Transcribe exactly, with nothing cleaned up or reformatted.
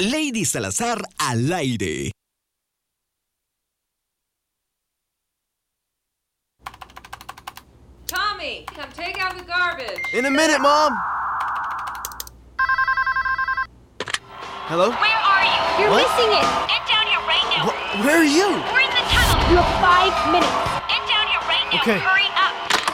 Lady Salazar al aire. Tommy, come take out the garbage. In a minute, Mom. Hello? Where are you? You're What? missing it. Get down here right now. Wh- where are you? We're in the tunnel. You have five minutes. Get down here right now. Okay. Hurry